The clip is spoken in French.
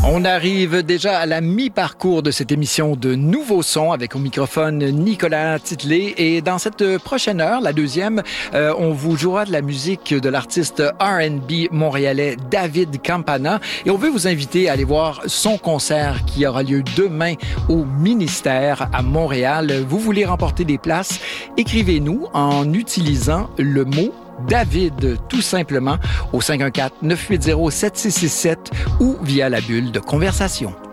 On arrive déjà à la mi-parcours de cette émission de Nouveaux Sons avec au microphone Nicolas Titelet. Et dans cette prochaine heure, la deuxième, on vous jouera de la musique de l'artiste R&B montréalais David Campana. Et on veut vous inviter à aller voir son concert qui aura lieu demain au Ministère à Montréal. Vous voulez remporter des places? Écrivez-nous en utilisant le mot David, tout simplement, au 514-980-7667 ou via la bulle de conversation.